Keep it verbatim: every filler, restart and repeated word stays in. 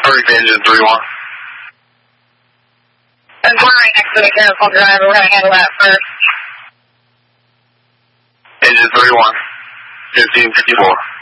Perfect, engine three one. And we're right next to the cancel driver. We're going to handle that first. Engine three one. fifteen fifty-four.